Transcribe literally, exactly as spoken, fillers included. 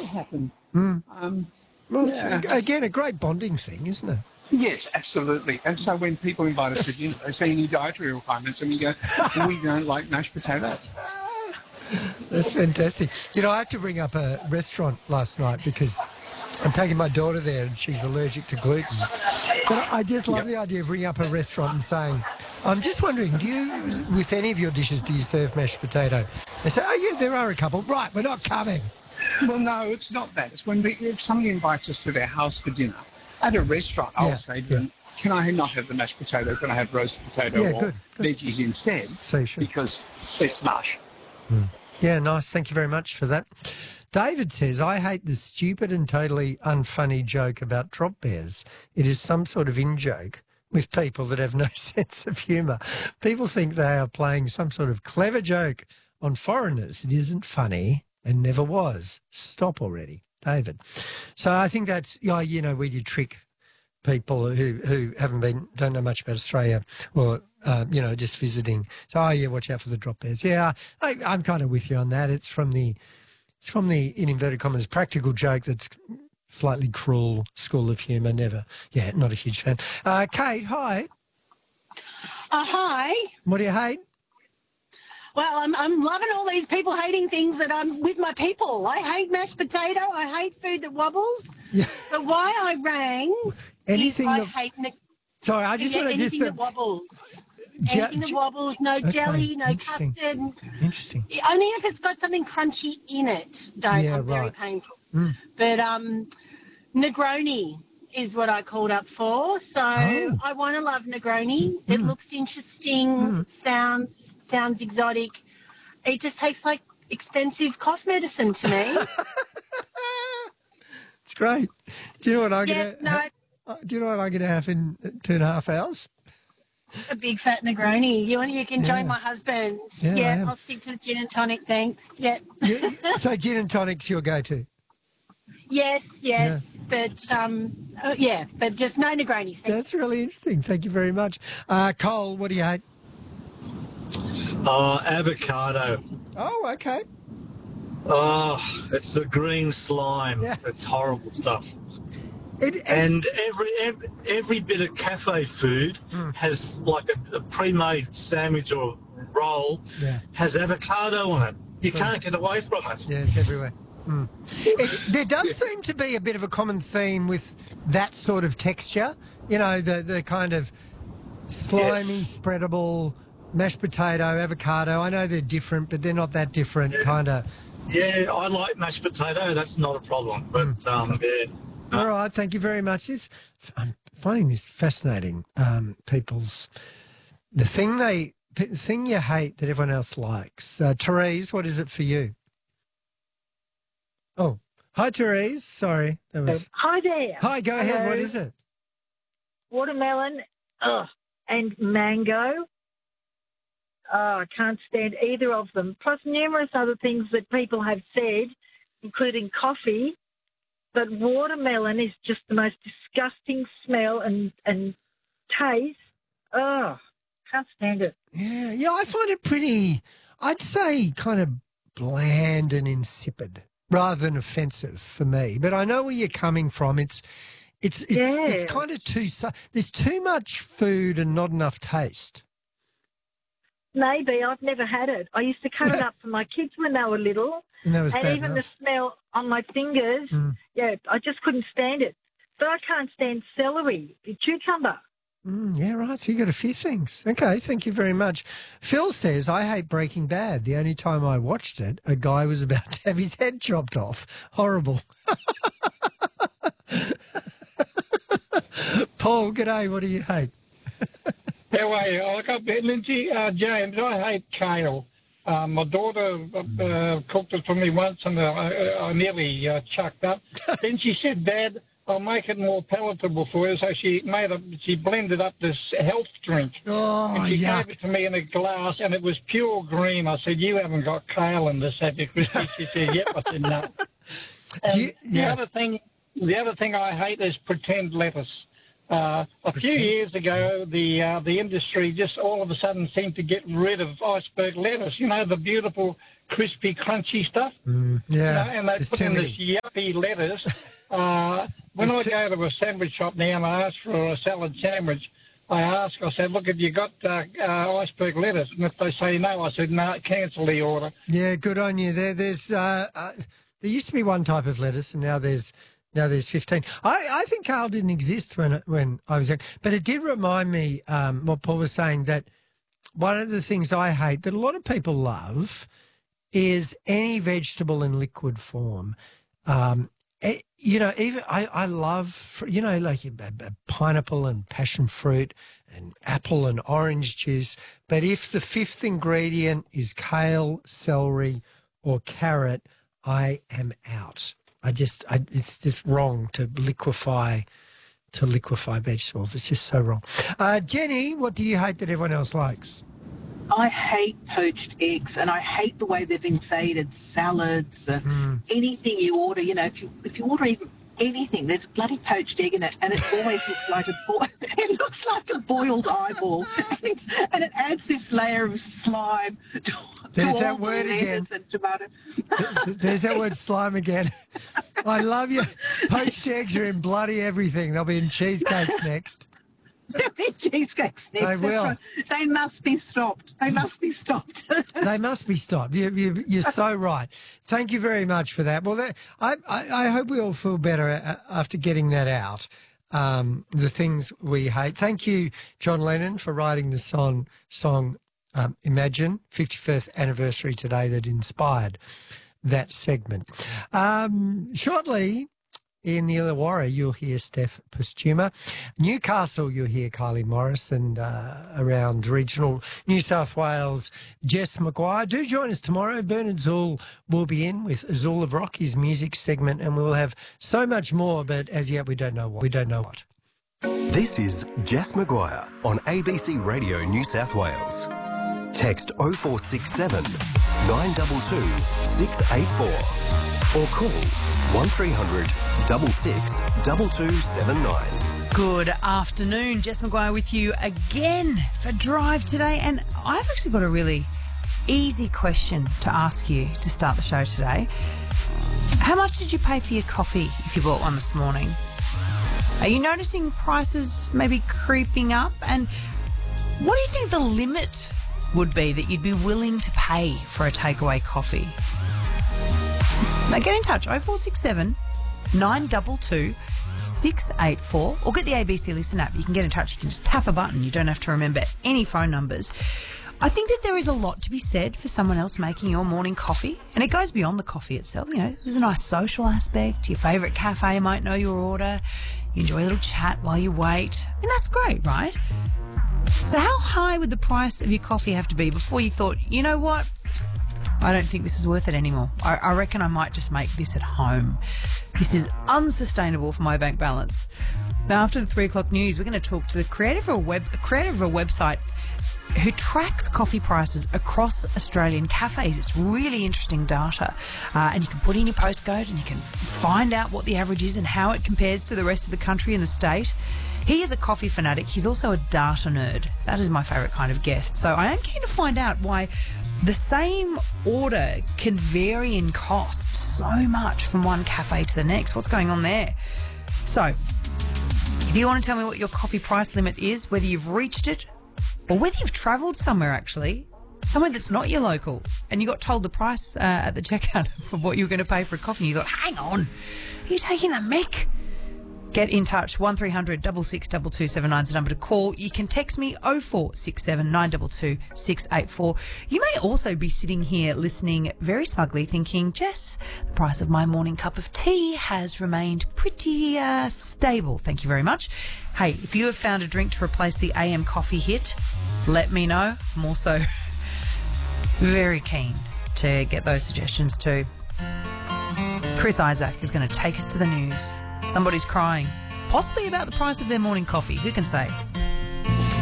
that happened. Mm. Um, well, yeah. it's, again, a great bonding thing, isn't it? Yes, absolutely. And so when people invite us for dinner, they say any dietary requirements, and we go, we don't like mashed potatoes. That's fantastic. You know, I had to ring up a restaurant last night because I'm taking my daughter there and she's allergic to gluten. But I just love Yep. the idea of ringing up a restaurant and saying, I'm just wondering, do you, with any of your dishes, do you serve mashed potato? They say, oh, yeah, there are a couple. Right, we're not coming. Well, no, it's not that. It's when we, if somebody invites us to their house for dinner, at a restaurant, I'll Yeah, say to yeah. them, can I not have the mashed potato? Can I have roast potato Yeah, or good, good. veggies instead? So you should. Because it's mush. Yeah, nice. Thank you very much for that. David says, I hate the stupid and totally unfunny joke about drop bears. It is some sort of in-joke with people that have no sense of humour. People think they are playing some sort of clever joke on foreigners. It isn't funny and never was. Stop already, David. So I think that's, yeah, you know, where you trick people who, who haven't been, don't know much about Australia or, um, you know, just visiting. So, oh, yeah, watch out for the drop bears. Yeah, I, I'm kind of with you on that. It's from the, it's from the, in inverted commas, practical joke that's slightly cruel school of humour. Never, yeah, not a huge fan. Uh, Kate, hi. Uh, hi. What do you hate? Well, I'm I'm loving all these people hating things that I'm with my people. I hate mashed potato. I hate food that wobbles. Yeah. But why I rang Anything is I that- hate ne- Sorry, I just yeah, want to anything just... that wobbles. Je- anything that je- wobbles, no Okay, jelly, no interesting. custard. Interesting. Only if it's got something crunchy in it, don't. Yeah, I'm very right. painful. Mm. But um, Negroni is what I called up for. So Oh. I want to love Negroni. It Mm. looks interesting, Mm. sounds sounds exotic. It just tastes like expensive cough medicine to me. It's great. Do you know what I'm Yeah, going to... no. Do you know what I'm going to have in two and a half hours? A big fat Negroni. You want you can Yeah. join my husband. Yeah, I Yeah, am. I'll stick to the gin and tonic, thanks. Yeah. You- so gin and tonic's your go-to? Yes, Yeah. yes. But um uh, yeah, but just no Negronis. Thank That's really interesting. Thank you very much. Uh, Cole, what do you hate? Oh, avocado. Oh, okay. Oh, it's the green slime. Yeah. It's horrible stuff. It, it, And every every, every bit of cafe food Mm. has like a, a pre-made sandwich or roll Yeah. has avocado on it. You True. can't get away from it. yeah, it's everywhere. Mm. It, there does seem to be a bit of a common theme with that sort of texture. You know, the, the kind of slimy, Yes. spreadable mashed potato, avocado. I know they're different, but they're not that different, kind of. Yeah, I like mashed potato. That's not a problem. But Mm. um, yeah. All right, thank you very much. This, I'm finding this fascinating. Um, people's the thing they the thing you hate that everyone else likes. Uh, Therese, what is it for you? Oh, hi, Therese. Sorry, that was. Hi there. Hi, go ahead. Hello. What is it? Watermelon ugh, and mango. Oh, I can't stand either of them. Plus numerous other things that people have said, including coffee. But watermelon is just the most disgusting smell and, and taste. Oh, can't stand it. Yeah, yeah. I find it pretty. I'd say kind of bland and insipid, rather than offensive for me. But I know where you're coming from. It's, it's, it's, it's Yeah. kind of too. su- There's too much food and not enough taste. Maybe. I've never had it. I used to cut it up for my kids when they were little. And that was And bad even enough. the smell on my fingers, Mm. yeah, I just couldn't stand it. But I can't stand celery, the cucumber. Mm, yeah, right. So you got a few things. Okay, thank you very much. Phil says, I hate Breaking Bad. The only time I watched it, a guy was about to have his head chopped off. Horrible. Paul, g'day. What do you hate? How are you? I got Lindsay, uh, James. I hate kale. Uh, my daughter uh, cooked it for me once, and uh, I, I nearly uh, chucked up. Then she said, "Dad, I'll make it more palatable for you." So she made a, she blended up this health drink, Oh, and she yuck. gave it to me in a glass, and it was pure green. I said, "You haven't got kale in this, have you, Christy?" She said, "Yep." I said, "No." And Do you- yeah. The other thing, the other thing I hate is pretend lettuce. Uh, a few Pretend. years ago, the uh, the industry just all of a sudden seemed to get rid of iceberg lettuce. You know, the beautiful crispy, crunchy stuff. Mm, yeah, You know, and they there's put too in many. this yuppie lettuce. Uh, when There's I too- go to a sandwich shop now and I ask for a salad sandwich, I ask, I said, look, have you got uh, uh, iceberg lettuce? And if they say no, I said, no, cancel the order. Yeah, good on you. There, there's uh, uh, there used to be one type of lettuce, and now there's now there's fifteen. I, I think kale didn't exist when when I was young, but it did remind me um, what Paul was saying, that one of the things I hate that a lot of people love is any vegetable in liquid form. Um, it, you know, even I, I love, fr- you know, like a, a pineapple and passion fruit and apple and orange juice. But if the fifth ingredient is kale, celery, or carrot, I am out. I just, I, it's just wrong to liquefy, to liquefy vegetables. It's just so wrong. Uh, Jenny, what do you hate that everyone else likes? I hate poached eggs, and I hate the way they've invaded salads and Mm. anything you order. You know, if you if you order even anything, there's a bloody poached egg in it, and it always looks like a bo- it looks like a boiled eyeball, and, and it adds this layer of slime to, to There's all that the word again. lettuce and tomato. There's that word slime again. I love you. Poached eggs are in bloody everything. They'll be in cheesecakes next. They're in cheesecakes next. They That's will. right. They must be stopped. They must be stopped. They must be stopped. You, you, you're so right. Thank you very much for that. Well, that, I, I, I hope we all feel better a- after getting that out, um, the things we hate. Thank you, John Lennon, for writing the song, song um, Imagine, fifty-first anniversary today, that inspired that segment. Um, shortly, in the Illawarra, you'll hear Steph Postuma. Newcastle, you'll hear Kylie Morris, and uh, around regional New South Wales, Jess Maguire. Do join us tomorrow. Bernard Zool will be in with Zool of Rock, his music segment, and we'll have so much more, but as yet we don't know what. We don't know what. This is Jess Maguire on A B C Radio New South Wales. Text oh four six seven, nine two two, six eight four or call one three hundred, six six, two two seven nine. Good afternoon, Jess Maguire with you again for Drive today, and I've actually got a really easy question to ask you to start the show today. How much did you pay for your coffee if you bought one this morning? Are you noticing prices maybe creeping up? And what do you think the limit would be that you'd be willing to pay for a takeaway coffee? Now get in touch, oh four six seven, nine two two, six eight four, or get the A B C Listen app. You can get in touch, you can just tap a button, you don't have to remember any phone numbers. I think that there is a lot to be said for someone else making your morning coffee, and it goes beyond the coffee itself. You know, there's a nice social aspect. Your favourite cafe might know your order. You enjoy a little chat while you wait. I mean, that's great, right? So how high would the price of your coffee have to be before you thought, you know what, I don't think this is worth it anymore. I, I reckon I might just make this at home. This is unsustainable for my bank balance. Now, after the three o'clock news, we're going to talk to the creator of a, web, creator of a website who tracks coffee prices across Australian cafes. It's really interesting data. Uh, and you can put in your postcode and you can find out what the average is and how it compares to the rest of the country and the state. He is a coffee fanatic. He's also a data nerd. That is my favourite kind of guest. So I am keen to find out why the same order can vary in cost so much from one cafe to the next. What's going on there? So if you want to tell me what your coffee price limit is, whether you've reached it or whether you've travelled somewhere actually, somewhere that's not your local, and you got told the price uh, at the checkout for what you were going to pay for a coffee, and you thought, hang on, are you taking the mick? Get in touch. one three hundred, six six, two two seven nine is the number to call. You can text me oh four six seven, nine two two, six eight four. You may also be sitting here listening very smugly thinking, Jess, the price of my morning cup of tea has remained pretty uh, stable. Thank you very much. Hey, if you have found a drink to replace the A M coffee hit, let me know. I'm also very keen to get those suggestions too. Chris Isaac is going to take us to the news. Somebody's crying, possibly about the price of their morning coffee. Who can say?